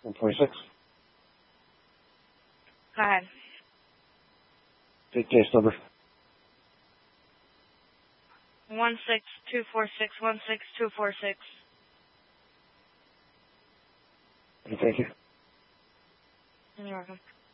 146. Go ahead. Take case number. 16246, 16246. Thank you. You're welcome.